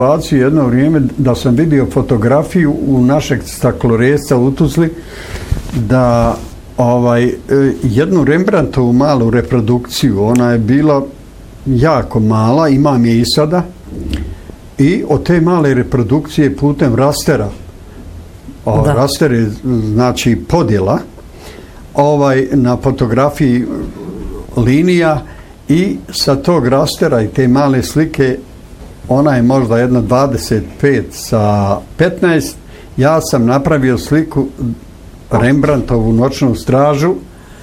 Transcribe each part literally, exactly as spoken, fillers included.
jedno vrijeme da sam vidio fotografiju u našeg stakloresca u Tuzli da ovaj, jednu Rembrandtovu malu reprodukciju, ona je bila jako mala, imam je i sada, i od te male reprodukcije putem rastera, o, raster je znači podjela, ovaj, na fotografiji linija, i sa tog rastera i te male slike, ona je možda jedna dvadeset pet sa petnaest, ja sam napravio sliku Rembrandtovu Noćnu stražu,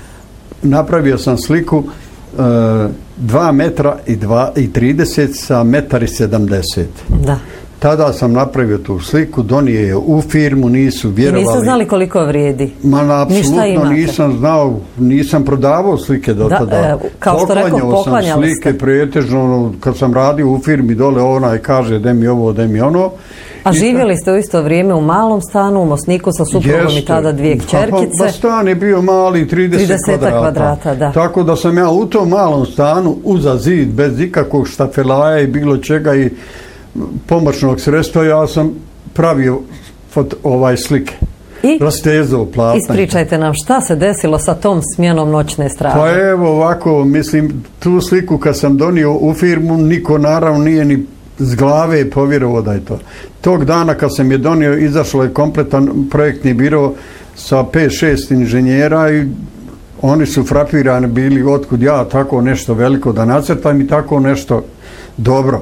napravio sam sliku e, dva metra i, dva, i trideset sa metar i sedamdeset. Da. Tada sam napravio tu sliku, donio je u firmu, nisu vjerovali. I niste znali koliko vrijedi? Ma, apsolutno nisam znao, nisam prodavao slike do tada. Da, e, kao što rekao, poklanjali slike, ste. pretežno, kad sam radio u firmi, dole onaj kaže, daj mi ovo, daj mi ono. A živjeli ste u isto vrijeme u malom stanu, u Mosniku sa suprugom i tada dvije kćerkice? Pa stan je bio mali, trideset kvadrata. kvadrata, da. Tako da sam ja u tom malom stanu, uza zid, bez ikakvog štafelaja i bilo čega i pomoćnog sredstva, ja sam pravio fot, ovaj slike. I rastezao platna. Ispričajte nam šta se desilo sa tom smjenom Noćne straže. Pa evo ovako, mislim, tu sliku kad sam donio u firmu, niko naravno nije ni s glave povjerovao da je to. Tog dana kad sam je donio, izašlo je kompletan projektni biro sa pet šest inženjera i oni su frapirani bili otkud ja tako nešto veliko da nacrtam i tako nešto dobro.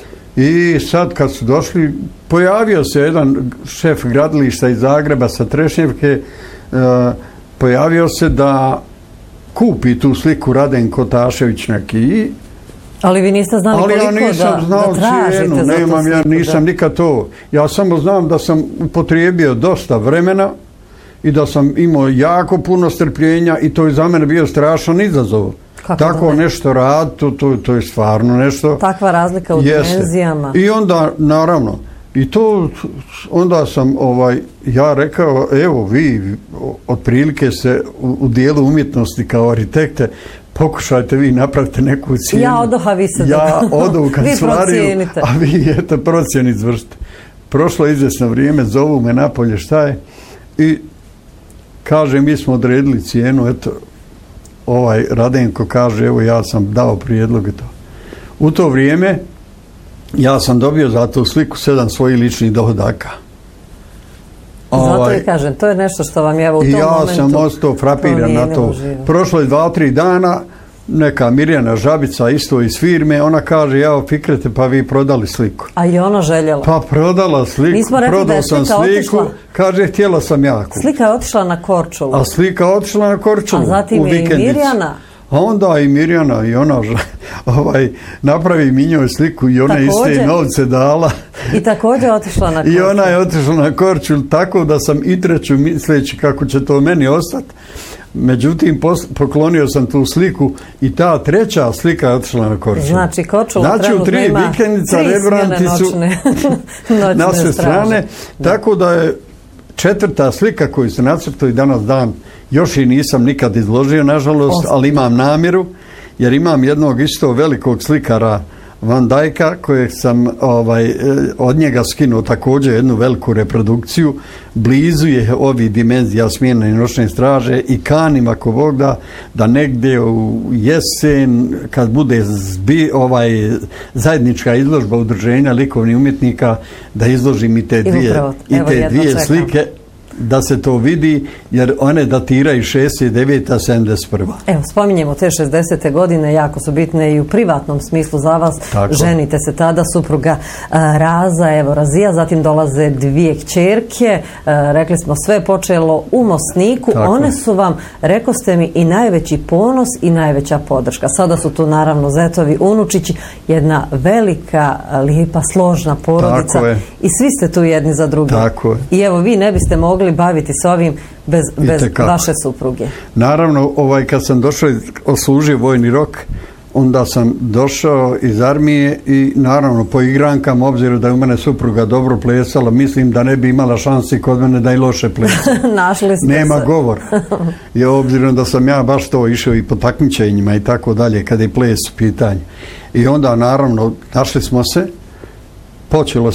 I sad kad su došli, pojavio se jedan šef gradilišta iz Zagreba sa Trešnjevke, e, pojavio se da kupi tu sliku Raden Kotašević neki. I, ali vi niste znali ali koliko ja nisam da, znao da tražite cijenu, za tu nemam, sliku, ja nisam da. nikad to. Ja samo znam da sam upotrijebio dosta vremena i da sam imao jako puno strpljenja i to je za mene bio strašan izazov. Kako tako nešto rad, to, to, to je stvarno nešto. Takva razlika u jeste. dimenzijama. I onda, naravno, i to, onda sam, ovaj, ja rekao, evo vi, otprilike se u, u dijelu umjetnosti kao arhitekte, pokušajte vi napravite neku cijenu. Ja odoh, a vi se ja odoh u kancelariju, procijenite. A vi, eto, procjeni izvršite. Prošlo izvjesno vrijeme, zovu me napolje, šta je? I kaže, mi smo odredili cijenu, eto, ovaj Radenko kaže, evo ja sam dao prijedlog i to. U to vrijeme ja sam dobio za tu sliku sedam svojih ličnih dohodaka. Zato ovaj, i kažem, to je nešto što vam je u tom ja momentu... Ja sam ostao frapiran na to. Život. Prošlo je dva, tri dana, neka Mirjana Žabica isto iz firme, ona kaže, ja Fikrete, pa vi prodali sliku. A i ona željela? Pa prodala sliku, prodao sam sliku, otišla... kaže, htjela sam jako. Slika je otišla na Korčulu. A slika je otišla na Korčulu. A zatim je i Mirjana. A onda i Mirjana i ona ovaj, napravi mi njoj sliku i ona također, iste novce dala. I također otišla na Korčulu. I ona je otišla na Korčulu, tako da sam i treću misleći kako će to meni ostati. Međutim, poklonio sam tu sliku i ta treća slika je otišla na Korčulu. Znači, Korčula znači, trenutno ima vikendica, tri smjene noćne, noćne na sve strane. Da. Tako da je četvrta slika koju se nacrtao i danas dan, još i nisam nikad izložio, nažalost, Osta. ali imam namjeru, jer imam jednog isto velikog slikara Van Dijka, kojeg sam ovaj, od njega skinuo također jednu veliku reprodukciju. Blizu je ovi dimenzija Smjene Noćne straže i kanim, ako Bog da, da negdje u jesen, kad bude zbi, ovaj, zajednička izložba udruženja likovnih umjetnika, da izložim i te dvije, upravo, i te dvije slike, da se to vidi, jer one datiraju šezdeset deveta sedamdeset prva. Evo, spominjemo te šezdesete godine, jako su bitne i u privatnom smislu za vas. Tako. Ženite se tada, supruga a, Raza, evo Razija, zatim dolaze dvije kćerke, a, rekli smo sve počelo u Mosniku, tako. One su vam, reko ste mi, i najveći ponos i najveća podrška. Sada su tu naravno zetovi, unučići, jedna velika, lijepa, složna porodica i svi ste tu jedni za druge. Tako je. I evo, vi ne biste mogli baviti s ovim bez, bez vaše supruge. Naravno, ovaj, kad sam došao, oslužio vojni rok, onda sam došao iz armije i naravno po igrankama, obzirom da je u mene supruga dobro plesala, mislim da ne bi imala šansi kod mene da i loše plesa. Našli ste Nema se. govor. I obzirom da sam ja baš to išao i po takmičenjima i tako dalje, kada je ples u pitanju. I onda naravno našli smo se, počelo